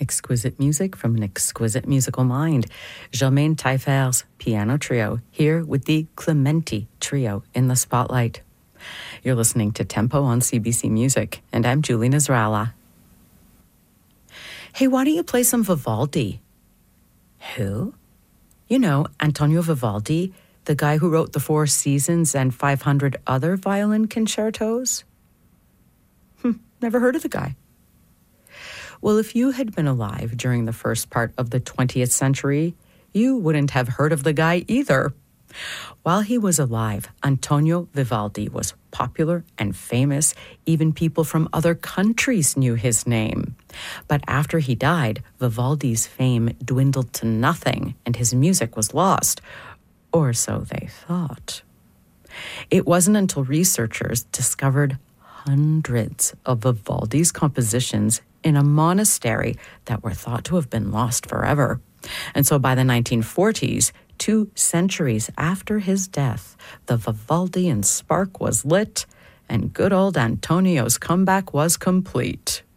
exquisite music from an exquisite musical mind. Germaine Taillefer's piano trio, here with the Clementi Trio in the spotlight. You're listening to Tempo on CBC Music, and I'm Julie Nasrallah. Hey, why don't you play some Vivaldi? Who? You know, Antonio Vivaldi, the guy who wrote the Four Seasons and 500 other violin concertos? Never heard of the guy. Well, if you had been alive during the first part of the 20th century, you wouldn't have heard of the guy either. While he was alive, Antonio Vivaldi was popular and famous. Even people from other countries knew his name. But after he died, Vivaldi's fame dwindled to nothing and his music was lost. Or so they thought. It wasn't until researchers discovered hundreds of Vivaldi's compositions in a monastery that were thought to have been lost forever. And so by the 1940s, 2 centuries after his death, the Vivaldian spark was lit and good old Antonio's comeback was complete.